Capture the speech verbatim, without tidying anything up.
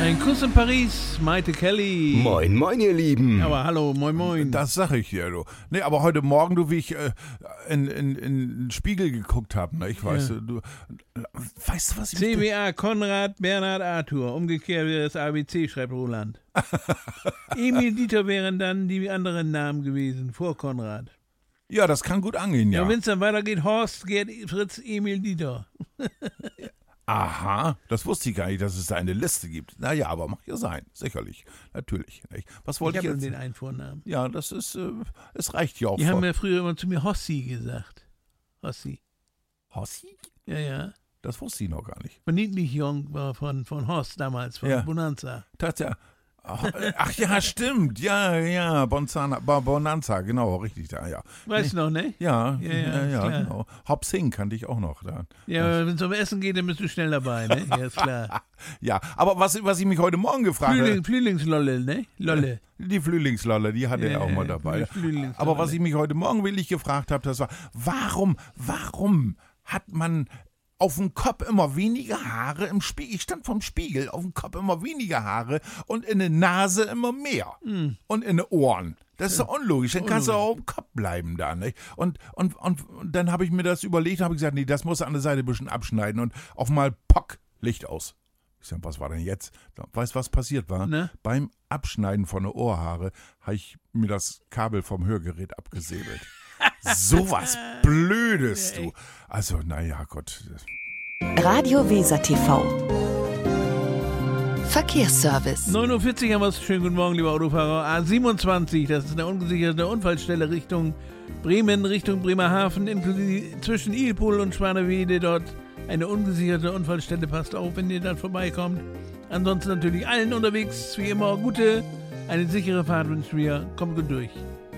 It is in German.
Ein Kuss in Paris, Maite Kelly. Moin, moin, ihr Lieben. Aber hallo, moin, moin. Das sag ich dir, du. Nee, aber heute Morgen, du, wie ich äh, in, in, in den Spiegel geguckt habe, ne, ich weiß, Ja. du, weißt du, was ich... C B A Konrad Bernhard Arthur. Umgekehrt wäre das A B C, schreibt Roland. Emil Dieter wären dann die anderen Namen gewesen, vor Konrad. Ja, das kann gut angehen, Ja, ja. wenn es dann weitergeht, Horst, Gerd, Fritz, Emil Dieter. Aha, das wusste ich gar nicht, dass es da eine Liste gibt. Naja, aber mag ja sein, sicherlich, natürlich. Nicht? Was wollte Ich ich, habe jetzt? den einen Vornamen. Ja, das ist, äh, es reicht ja auch. Die vor- haben ja früher immer zu mir Hossi gesagt. Hossi. Hossi? Ja, ja. Das wusste ich noch gar nicht. Von Niedlich Jung war von, von Horst damals, von Ja. Bonanza. Tatsächlich. Ach, ach ja, stimmt. Ja, ja, Bonzana, Bo- Bonanza, genau, richtig da, ja. Weißt du noch, ne? Ja, Ja, ja, ja, ja, klar. genau. Hop Sing kannte ich auch noch da. Ja, wenn es um Essen geht, dann bist du schnell dabei, ne? Ja, ist klar. Ja, aber was, was ich mich heute Morgen gefragt habe, Flühling, Flühlingslolle, ne? Lolle. die Flühlingslolle, die hatte Ja, er auch mal ja, dabei. Flühlingslolle. Aber was ich mich heute Morgen wirklich gefragt habe, das war, warum, warum hat man auf dem Kopf immer weniger Haare im Spiegel? Ich stand vorm Spiegel, auf dem Kopf immer weniger Haare und in der Nase immer mehr. Hm. Und in den Ohren. Das ist doch unlogisch, dann kannst du auch im Kopf bleiben da, nicht? Und, und, und, und dann habe ich mir das überlegt und habe gesagt, nee, das muss an der Seite ein bisschen abschneiden und auf mal Pock, Licht aus. Ich sag, was war denn jetzt? Weißt du, was passiert war? Ne? Beim Abschneiden von der Ohrhaare habe ich mir das Kabel vom Hörgerät abgesäbelt. Sowas Blödes, du. Also, naja, Gott. Radio Weser T V. Verkehrsservice. neun Uhr vierzig haben wir es. Schönen guten Morgen, lieber Autofahrer. A siebenundzwanzig, das ist eine ungesicherte Unfallstelle Richtung Bremen, Richtung Bremerhaven, inklusive zwischen Ilpol und Schwanewede. Dort eine ungesicherte Unfallstelle. Passt auf, wenn ihr dann vorbeikommt. Ansonsten natürlich allen unterwegs, wie immer, gute, eine sichere Fahrt wünschen wir. Kommt gut durch.